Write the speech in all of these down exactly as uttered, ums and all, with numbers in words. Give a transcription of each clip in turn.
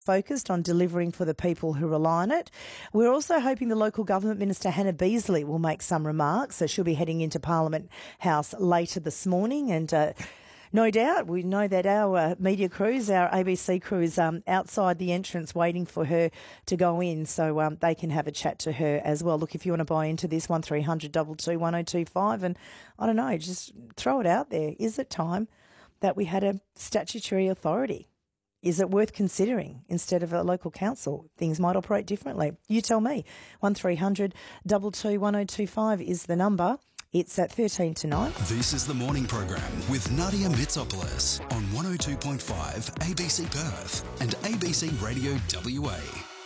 focused on delivering for the people who rely on it. We're also hoping the local government minister, Hannah Beazley, will make some remarks. So she'll be heading into Parliament House later this morning, and uh, no doubt we know that our uh, media crews, our A B C crew, is um, outside the entrance waiting for her to go in, so um, they can have a chat to her as well. Look, if you want to buy into this, one three hundred two two one oh two five, and I don't know, just throw it out there. Is it time that we had a statutory authority? Is it worth considering instead of a local council? Things might operate differently. You tell me. one three hundred two two one oh two five is the number. It's at thirteen to nine. This is the morning program with Nadia Mitsopoulos on one oh two point five A B C Perth and A B C Radio W A.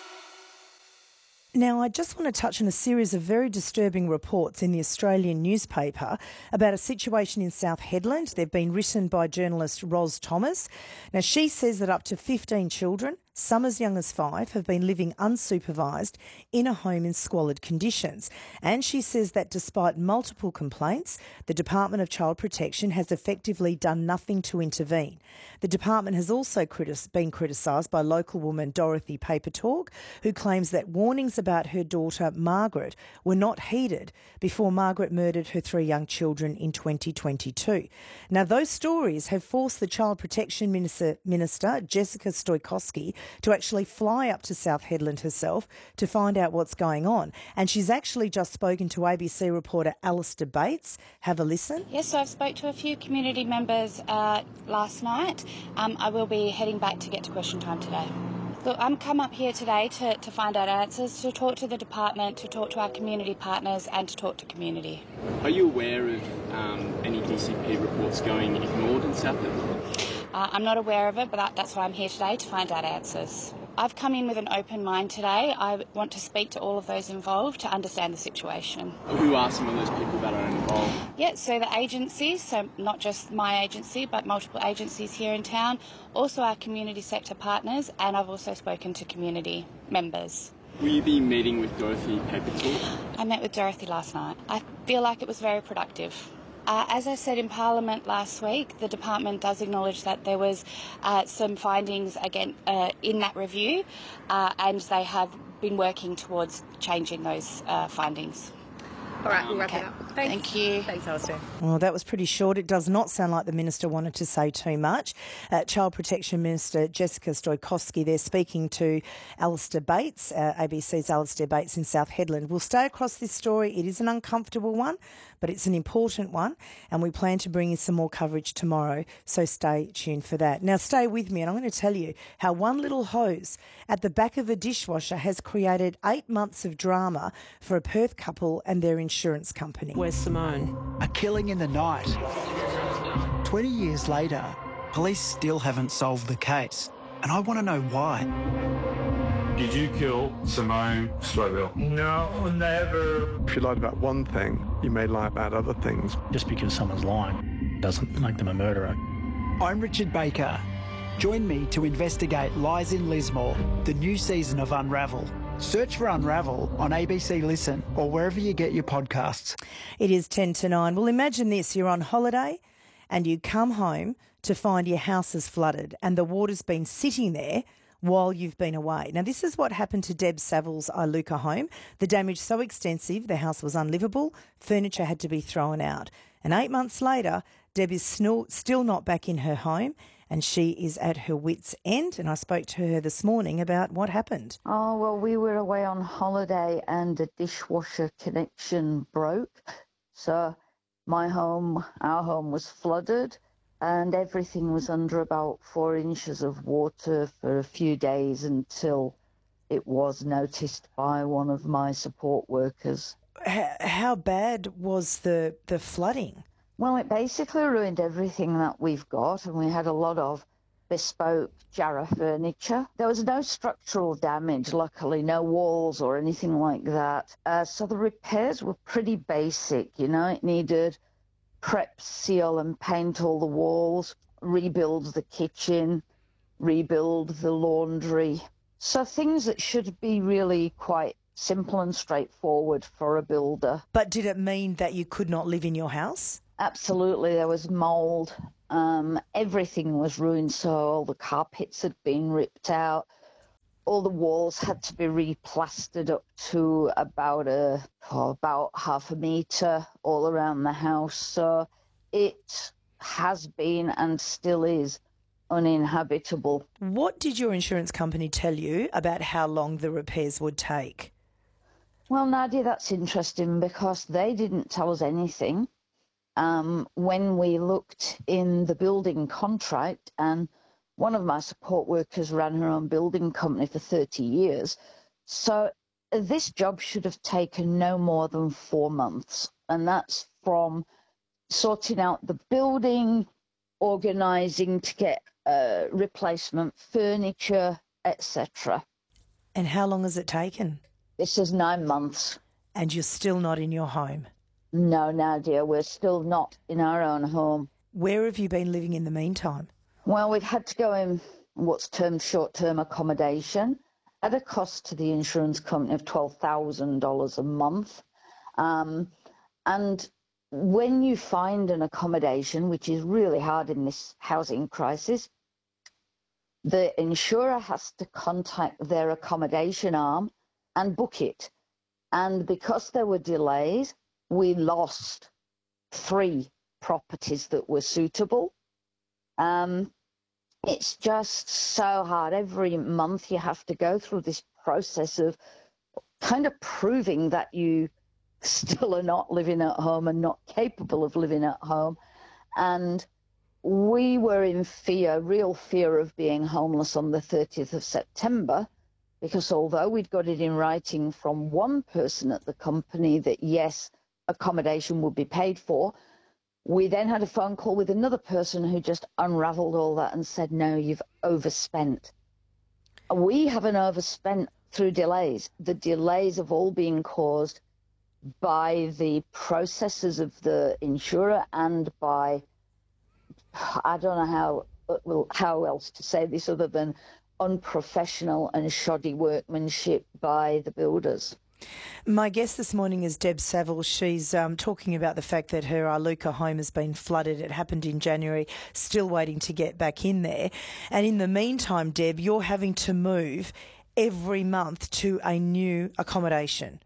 Now, I just want to touch on a series of very disturbing reports in the Australian newspaper about a situation in South Hedland. They've been written by journalist Ros Thomas. Now, she says that up to fifteen children, some as young as five, have been living unsupervised in a home in squalid conditions. And she says that despite multiple complaints, the Department of Child Protection has effectively done nothing to intervene. The department has also critis- been criticised by local woman Dorothy Papertalk, who claims that warnings about her daughter Margaret were not heeded before Margaret murdered her three young children in twenty twenty-two. Now, those stories have forced the Child Protection Minister, Minister Jessica Stoikowski to actually fly up to South Hedland herself to find out what's going on. And she's actually just spoken to A B C reporter Alistair Bates. Have a listen. Yes, so I've spoke to a few community members uh, last night. Um, I will be heading back to get to question time today. Look, I'm come up here today to, to find out answers, to talk to the department, to talk to our community partners and to talk to community. Are you aware of um, any D C P reports going ignored in South Hedland? Uh, I'm not aware of it, but that, that's why I'm here today, to find out answers. I've come in with an open mind today. I want to speak to all of those involved to understand the situation. Who are some of those people that are involved? Yeah, so the agencies, so not just my agency, but multiple agencies here in town, also our community sector partners, and I've also spoken to community members. Will you be meeting with Dorothy Papertalk? I met with Dorothy last night. I feel like it was very productive. Uh, as I said in Parliament last week, the department does acknowledge that there was uh, some findings again uh, in that review, uh, and they have been working towards changing those uh, findings. All right, we'll wrap Okay. it up. Thanks. Thank you. Thanks, Alistair. Well, that was pretty short. It does not sound like the minister wanted to say too much. Uh, Child Protection Minister Jessica Stoikowski there speaking to Alistair Bates, uh, A B C's Alistair Bates in South Hedland. We'll stay across this story. It is an uncomfortable one, but it's an important one, and we plan to bring you some more coverage tomorrow, so stay tuned for that. Now, stay with me, and I'm going to tell you how one little hose at the back of a dishwasher has created eight months of drama for a Perth couple and their insurance company. Where's Simone? A killing in the night. twenty years later, police still haven't solved the case, and I want to know why. Did you kill Simone Slowbill? No, never. If you lied about one thing, you may lie about other things. Just because someone's lying doesn't make them a murderer. I'm Richard Baker. Join me to investigate Lies in Lismore, the new season of Unravel. Search for Unravel on A B C Listen or wherever you get your podcasts. It is ten to nine. Well, imagine this. You're on holiday and you come home to find your house is flooded and the water's been sitting there while you've been away. Now, this is what happened to Deb Saville's Iluka home. The damage so extensive, the house was unlivable. Furniture had to be thrown out. And eight months later, Deb is still not back in her home, and she is at her wit's end. And I spoke to her this morning about what happened. Oh, well, we were away on holiday and the dishwasher connection broke. So my home, our home was flooded and everything was under about four inches of water for a few days until it was noticed by one of my support workers. How bad was the, the flooding? Well, it basically ruined everything that we've got, and we had a lot of bespoke Jarrah furniture. There was no structural damage, luckily, no walls or anything like that. Uh, so the repairs were pretty basic, you know. It needed prep, seal and paint all the walls, rebuild the kitchen, rebuild the laundry. So things that should be really quite simple and straightforward for a builder. But did it mean that you could not live in your house? Absolutely. There was mould. Um, everything was ruined, so all the carpets had been ripped out. all the walls had to be replastered up to about a oh, about half a metre all around the house. So it has been and still is uninhabitable. What did your insurance company tell you about how long the repairs would take? Well, Nadia, that's interesting because they didn't tell us anything. Um, when we looked in the building contract, and one of my support workers ran her own building company for thirty years, so this job should have taken no more than four months, and that's from sorting out the building, organising to get uh, replacement furniture, et cetera. And how long has it taken? This is nine months. And you're still not in your home? No, Nadia, we're still not in our own home. Where have you been living in the meantime? Well, we've had to go in what's termed short-term accommodation at a cost to the insurance company of twelve thousand dollars a month. Um, and when you find an accommodation, which is really hard in this housing crisis, the insurer has to contact their accommodation arm and book it. And because there were delays, we lost three properties that were suitable. Um, it's just so hard. Every month you have to go through this process of kind of proving that you still are not living at home and not capable of living at home. And we were in fear, real fear of being homeless on the thirtieth of September, because although we'd got it in writing from one person at the company that, yes, accommodation would be paid for, we then had a phone call with another person who just unravelled all that and said, no, you've overspent. We haven't overspent through delays. The delays have all been caused by the processes of the insurer and by, I don't know how, well, how else to say this other than unprofessional and shoddy workmanship by the builders. My guest this morning is Deb Saville. She's um, talking about the fact that her Iluka home has been flooded. It happened in January, still waiting to get back in there. And in the meantime, Deb, you're having to move every month to a new accommodation.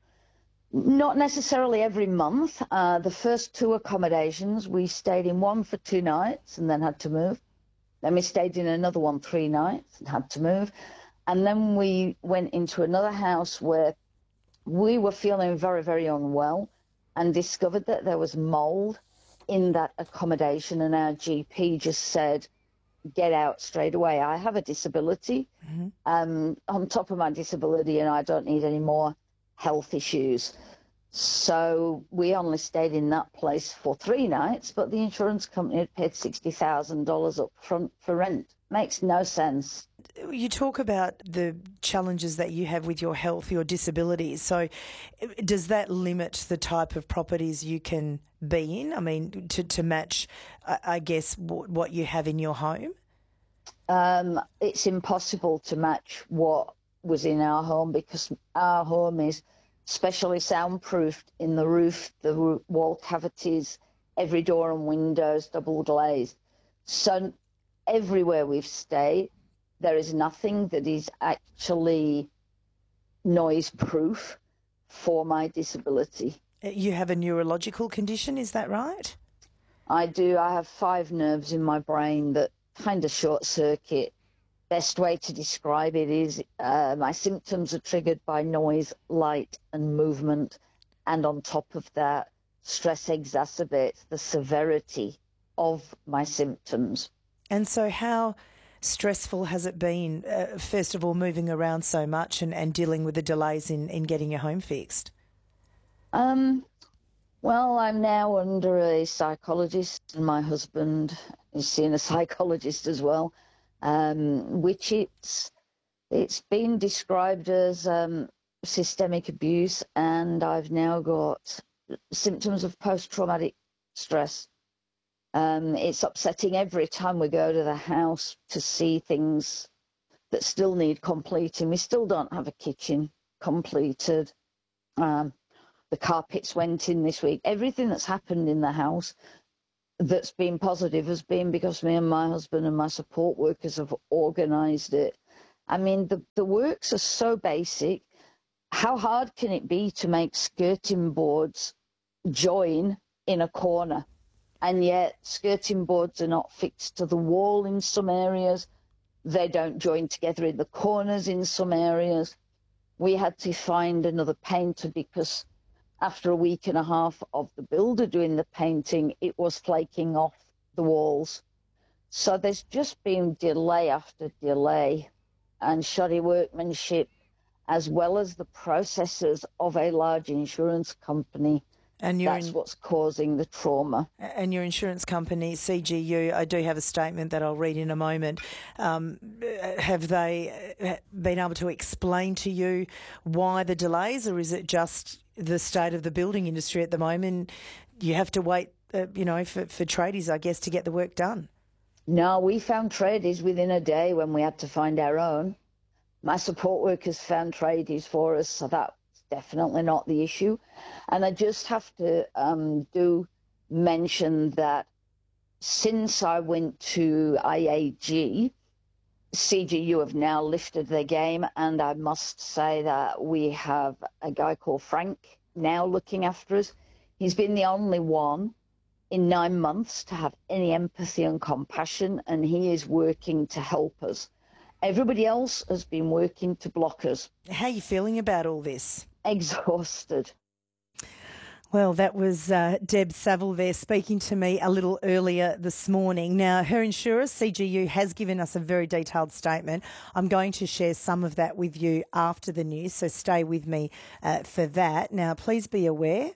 Not necessarily every month. Uh, the first two accommodations, we stayed in one for two nights and then had to move. Then we stayed in another one three nights and had to move. And then we went into another house where we were feeling very, very unwell and discovered that there was mould in that accommodation, and our G P just said, get out straight away. I have a disability. Mm-hmm. um, on top of my disability, and I don't need any more health issues. So we only stayed in that place for three nights, but the insurance company had paid sixty thousand dollars up front for rent. Makes no sense. You talk about the challenges that you have with your health, your disabilities. So does that limit the type of properties you can be in? I mean, to, to match, I guess, what you have in your home? Um, it's impossible to match what was in our home because our home is specially soundproofed in the roof, the wall cavities, every door and windows, double glazed. So everywhere we've stayed, there is nothing that is actually noise proof for my disability. You have a neurological condition, is that right? I do. I have five nerves in my brain that kind of short circuit. Best way to describe it is uh, my symptoms are triggered by noise, light and movement. And on top of that, stress exacerbates the severity of my symptoms. And so how stressful has it been, uh, first of all, moving around so much and, and dealing with the delays in, in getting your home fixed? Um, well, I'm now under a psychologist, and my husband is seeing a psychologist as well, um, which it's, it's been described as um, systemic abuse, and I've now got symptoms of post-traumatic stress. Um, it's upsetting every time we go to the house to see things that still need completing. We still don't have a kitchen completed. Um, the carpets went in this week. Everything that's happened in the house that's been positive has been because me and my husband and my support workers have organised it. I mean, the, the works are so basic. How hard can it be to make skirting boards join in a corner? And yet skirting boards are not fixed to the wall in some areas. They don't join together in the corners in some areas. We had to find another painter because after a week and a half of the builder doing the painting, it was flaking off the walls. So there's just been delay after delay and shoddy workmanship, as well as the processes of a large insurance company. And that's in, what's causing the trauma. And your insurance company, C G U, I do have a statement that I'll read in a moment. Um, have they been able to explain to you why the delays, or is it just the state of the building industry at the moment? You have to wait, uh, you know, for, for tradies, I guess, to get the work done. No, we found tradies within a day when we had to find our own. My support workers found tradies for us, so that's definitely not the issue. And I just have to um, do mention that since I went to I A G, C G U have now lifted their game, and I must say that we have a guy called Frank now looking after us. He's been the only one in nine months to have any empathy and compassion, and he is working to help us. Everybody else has been working to block us. How are you feeling about all this? Exhausted. Well, that was uh, Deb Saville there speaking to me a little earlier this morning. Now, her insurer, C G U, has given us a very detailed statement. I'm going to share some of that with you after the news, so stay with me uh, for that. Now, please be aware.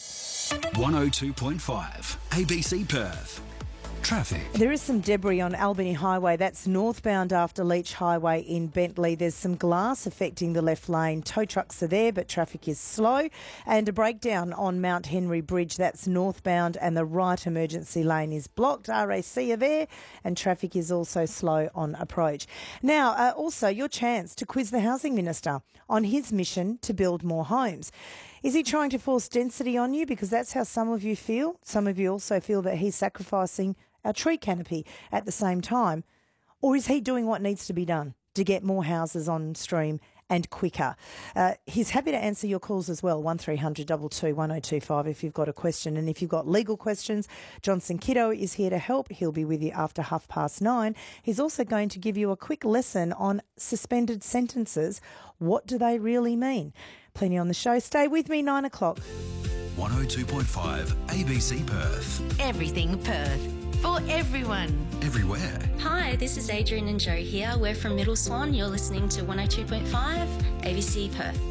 one oh two point five A B C Perth. Traffic. There is some debris on Albany Highway. That's northbound after Leach Highway in Bentley. There's some glass affecting the left lane. Tow trucks are there, but traffic is slow. And a breakdown on Mount Henry Bridge. That's northbound and the right emergency lane is blocked. R A C are there and traffic is also slow on approach. Now, uh, also your chance to quiz the Housing Minister on his mission to build more homes. Is he trying to force density on you? Because that's how some of you feel. Some of you also feel that he's sacrificing our tree canopy at the same time. Or is he doing what needs to be done to get more houses on stream and quicker? Uh, he's happy to answer your calls as well, one three hundred two two one oh two five if you've got a question. And if you've got legal questions, Johnson Kiddo is here to help. He'll be with you after half past nine. He's also going to give you a quick lesson on suspended sentences. What do they really mean? Plenty on the show. Stay with me, nine o'clock. one oh two point five A B C Perth. Everything Perth. For everyone. Everywhere. Hi, this is Adrian and Joe here. We're from Middle Swan. You're listening to one oh two point five A B C Perth.